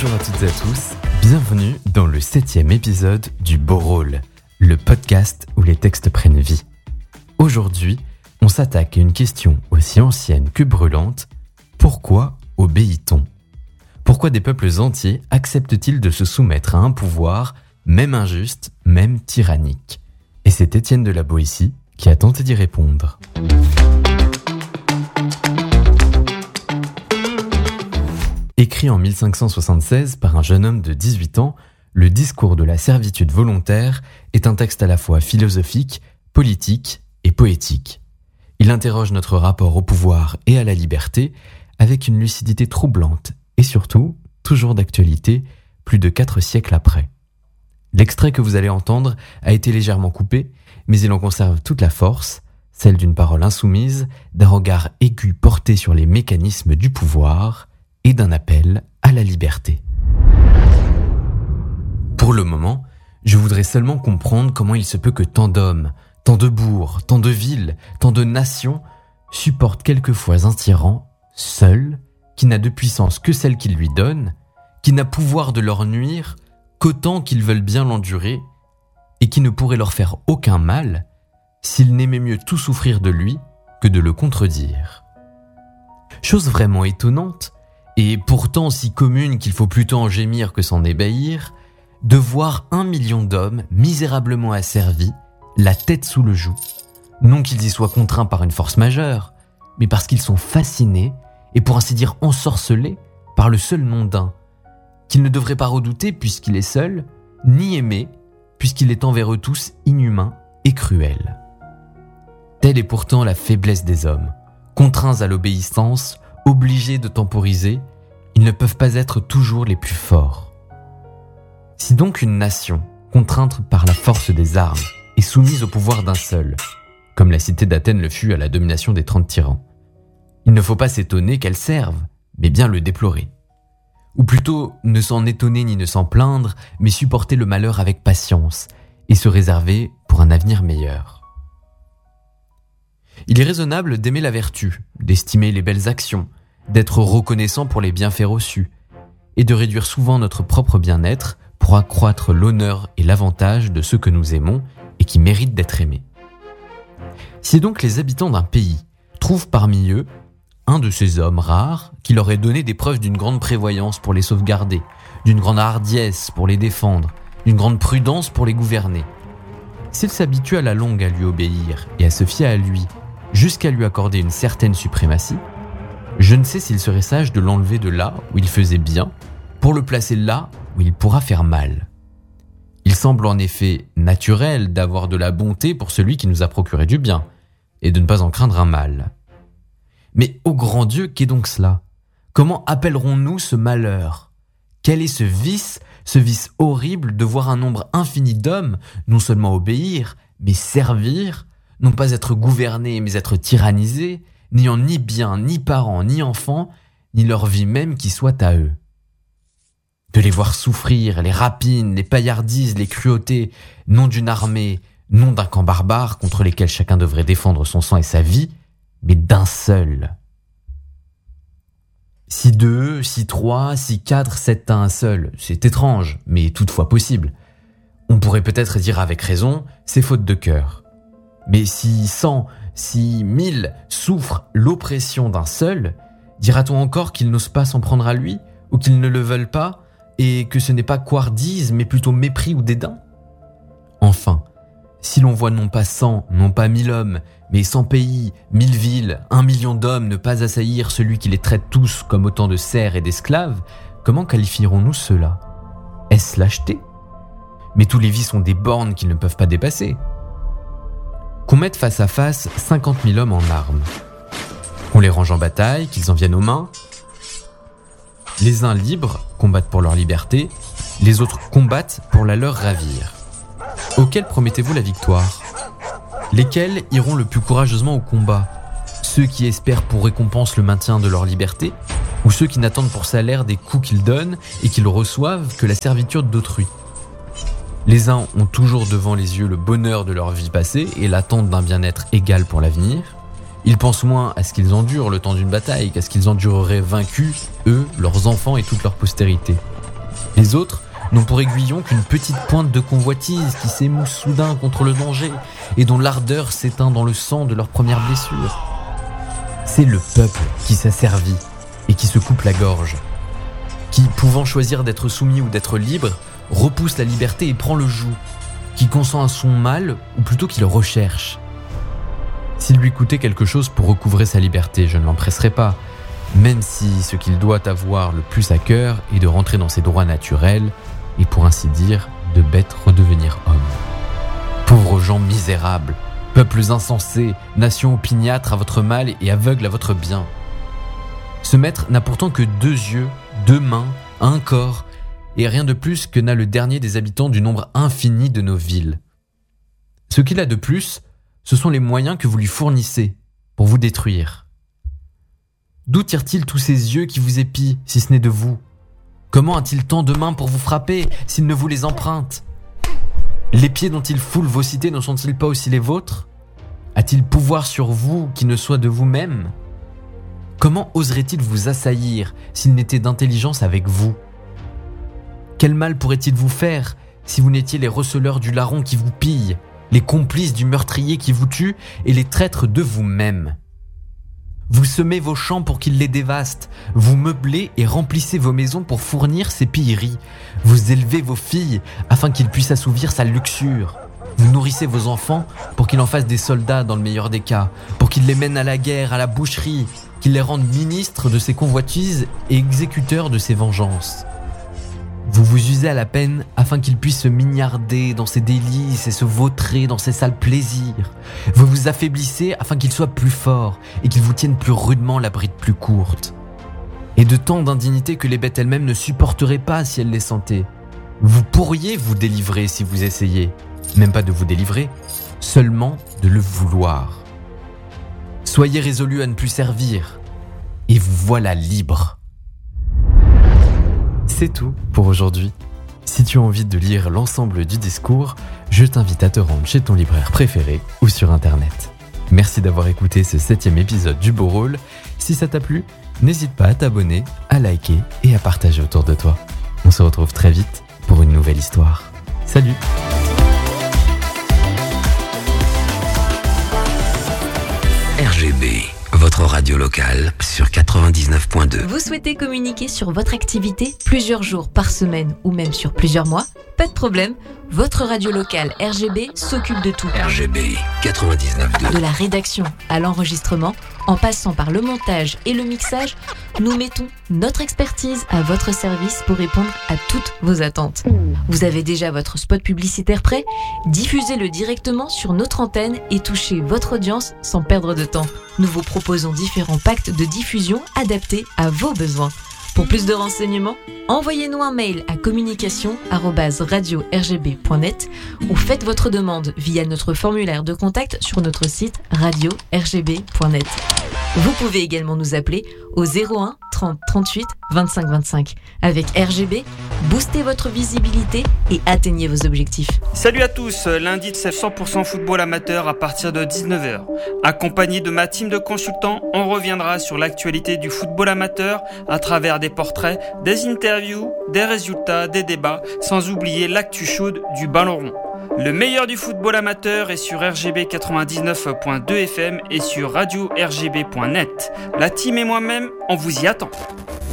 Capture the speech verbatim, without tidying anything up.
Bonjour à toutes et à tous, bienvenue dans le septième épisode du Beau Rôle, le podcast où les textes prennent vie. Aujourd'hui, on s'attaque à une question aussi ancienne que brûlante. Pourquoi obéit-on ? Pourquoi des peuples entiers acceptent-ils de se soumettre à un pouvoir, même injuste, même tyrannique ? Et c'est Étienne de la Boétie qui a tenté d'y répondre. Écrit en mille cinq cent soixante-seize par un jeune homme de dix-huit ans, le discours de la servitude volontaire est un texte à la fois philosophique, politique et poétique. Il interroge notre rapport au pouvoir et à la liberté avec une lucidité troublante et surtout, toujours d'actualité, plus de quatre siècles après. L'extrait que vous allez entendre a été légèrement coupé, mais il en conserve toute la force, celle d'une parole insoumise, d'un regard aigu porté sur les mécanismes du pouvoir et d'un appel à la liberté. Pour le moment, je voudrais seulement comprendre comment il se peut que tant d'hommes, tant de bourgs, tant de villes, tant de nations supportent quelquefois un tyran, seul, qui n'a de puissance que celle qu'il lui donne, qui n'a pouvoir de leur nuire qu'autant qu'ils veulent bien l'endurer, et qui ne pourrait leur faire aucun mal s'il n'aimait mieux tout souffrir de lui que de le contredire. Chose vraiment étonnante, et pourtant si commune qu'il faut plutôt en gémir que s'en ébahir, de voir un million d'hommes misérablement asservis, la tête sous le joug, non qu'ils y soient contraints par une force majeure, mais parce qu'ils sont fascinés, et pour ainsi dire ensorcelés, par le seul nom d'un, qu'il ne devrait pas redouter puisqu'il est seul, ni aimer, puisqu'il est envers eux tous inhumain et cruel. Telle est pourtant la faiblesse des hommes. Contraints à l'obéissance, obligés de temporiser, ils ne peuvent pas être toujours les plus forts. Si donc une nation, contrainte par la force des armes, est soumise au pouvoir d'un seul, comme la cité d'Athènes le fut à la domination des trente tyrans, il ne faut pas s'étonner qu'elle serve, mais bien le déplorer. Ou plutôt, ne s'en étonner ni ne s'en plaindre, mais supporter le malheur avec patience et se réserver pour un avenir meilleur. Il est raisonnable d'aimer la vertu, d'estimer les belles actions, d'être reconnaissant pour les bienfaits reçus, et de réduire souvent notre propre bien-être pour accroître l'honneur et l'avantage de ceux que nous aimons et qui méritent d'être aimés. Si donc les habitants d'un pays trouvent parmi eux un de ces hommes rares qui leur ait donné des preuves d'une grande prévoyance pour les sauvegarder, d'une grande hardiesse pour les défendre, d'une grande prudence pour les gouverner, s'ils s'habituent à la longue à lui obéir et à se fier à lui jusqu'à lui accorder une certaine suprématie, je ne sais s'il serait sage de l'enlever de là où il faisait bien pour le placer là où il pourra faire mal. Il semble en effet naturel d'avoir de la bonté pour celui qui nous a procuré du bien et de ne pas en craindre un mal. Mais ô grand Dieu, qu'est donc cela ? Comment appellerons-nous ce malheur ? Quel est ce vice, ce vice horrible de voir un nombre infini d'hommes non seulement obéir, mais servir, non pas être gouvernés, mais être tyrannisés, n'ayant ni bien, ni parents, ni enfants, ni leur vie même qui soit à eux. De les voir souffrir, les rapines, les paillardises, les cruautés, non d'une armée, non d'un camp barbare contre lesquels chacun devrait défendre son sang et sa vie, mais d'un seul. Si deux, si trois, si quatre, sept à un seul, c'est étrange, mais toutefois possible. On pourrait peut-être dire avec raison, c'est faute de cœur. Mais si cent, si mille souffrent l'oppression d'un seul, dira-t-on encore qu'ils n'osent pas s'en prendre à lui, ou qu'ils ne le veulent pas, et que ce n'est pas couardise, mais plutôt mépris ou dédain ? Enfin, si l'on voit non pas cent, non pas mille hommes, mais cent pays, mille villes, un million d'hommes ne pas assaillir celui qui les traite tous comme autant de serfs et d'esclaves, comment qualifierons-nous cela ? Est-ce lâcheté ? Mais tous les vices ont des bornes qu'ils ne peuvent pas dépasser. Qu'on mette face à face cinquante mille hommes en armes, qu'on les range en bataille, qu'ils en viennent aux mains. Les uns libres combattent pour leur liberté, les autres combattent pour la leur ravir. Auxquels promettez-vous la victoire ? Lesquels iront le plus courageusement au combat ? Ceux qui espèrent pour récompense le maintien de leur liberté, ou ceux qui n'attendent pour salaire des coups qu'ils donnent et qu'ils reçoivent que la servitude d'autrui ? Les uns ont toujours devant les yeux le bonheur de leur vie passée et l'attente d'un bien-être égal pour l'avenir. Ils pensent moins à ce qu'ils endurent le temps d'une bataille qu'à ce qu'ils endureraient vaincus, eux, leurs enfants et toute leur postérité. Les autres n'ont pour aiguillon qu'une petite pointe de convoitise qui s'émousse soudain contre le danger et dont l'ardeur s'éteint dans le sang de leur première blessure. C'est le peuple qui s'asservit et qui se coupe la gorge, qui, pouvant choisir d'être soumis ou d'être libre, repousse la liberté et prend le joug, qui consent à son mal ou plutôt qui le recherche. S'il lui coûtait quelque chose pour recouvrer sa liberté, je ne l'empresserais pas, même si ce qu'il doit avoir le plus à cœur est de rentrer dans ses droits naturels et pour ainsi dire de bête redevenir homme. Pauvres gens misérables, peuples insensés, nations opiniâtres à votre mal et aveugles à votre bien. Ce maître n'a pourtant que deux yeux, deux mains, un corps, et rien de plus que n'a le dernier des habitants du nombre infini de nos villes. Ce qu'il a de plus, ce sont les moyens que vous lui fournissez pour vous détruire. D'où tire-t-il tous ces yeux qui vous épient, si ce n'est de vous ? Comment a-t-il tant de mains pour vous frapper s'il ne vous les emprunte ? Les pieds dont il foule vos cités ne sont-ils pas aussi les vôtres ? A-t-il pouvoir sur vous qui ne soit de vous-même ? Comment oserait-il vous assaillir s'il n'était d'intelligence avec vous ? Quel mal pourrait-il vous faire si vous n'étiez les receleurs du larron qui vous pille, les complices du meurtrier qui vous tue et les traîtres de vous-même ? Vous semez vos champs pour qu'il les dévaste, vous meublez et remplissez vos maisons pour fournir ses pilleries, vous élevez vos filles afin qu'ils puissent assouvir sa luxure, vous nourrissez vos enfants pour qu'ils en fassent des soldats dans le meilleur des cas, pour qu'ils les mènent à la guerre, à la boucherie, qu'ils les rendent ministres de ses convoitises et exécuteurs de ses vengeances. Vous vous usez à la peine afin qu'ils puissent se mignarder dans ses délices et se vautrer dans ses sales plaisirs. Vous vous affaiblissez afin qu'ils soient plus forts et qu'ils vous tiennent plus rudement la bride plus courte. Et de tant d'indignité que les bêtes elles-mêmes ne supporteraient pas si elles les sentaient. Vous pourriez vous délivrer si vous essayez, même pas de vous délivrer, seulement de le vouloir. Soyez résolus à ne plus servir, et vous voilà libre. C'est tout pour aujourd'hui. Si tu as envie de lire l'ensemble du discours, je t'invite à te rendre chez ton libraire préféré ou sur internet. Merci d'avoir écouté ce septième épisode du Beau Rôle. Si ça t'a plu, n'hésite pas à t'abonner, à liker et à partager autour de toi. On se retrouve très vite pour une nouvelle histoire. Salut! R G B, votre radio locale sur quatre-vingt-dix-neuf point deux. Vous souhaitez communiquer sur votre activité plusieurs jours par semaine ou même sur plusieurs mois ? Pas de problème, votre radio locale R G B s'occupe de tout. R G B quatre-vingt-dix-neuf point deux. De la rédaction à l'enregistrement, en passant par le montage et le mixage, nous mettons notre expertise à votre service pour répondre à toutes vos attentes. Vous avez déjà votre spot publicitaire prêt ? Diffusez-le directement sur notre antenne et touchez votre audience sans perdre de temps. Nous vous proposons différents packs de diffusion adaptés à vos besoins. Pour plus de renseignements, envoyez-nous un mail à communication arobase radio r g b point net ou faites votre demande via notre formulaire de contact sur notre site radio r g b point net. Vous pouvez également nous appeler au zéro un trente trente-huit vingt-cinq vingt-cinq. Avec R G B, boostez votre visibilité et atteignez vos objectifs. Salut à tous, lundi c'est cent pour cent football amateur à partir de dix-neuf heures. Accompagné de ma team de consultants, on reviendra sur l'actualité du football amateur à travers des portraits, des interviews, des résultats, des débats, sans oublier l'actu chaude du ballon rond. Le meilleur du football amateur est sur R G B quatre-vingt-dix-neuf point deux F M et sur radio r g b point net. La team et moi-même, on vous y attend.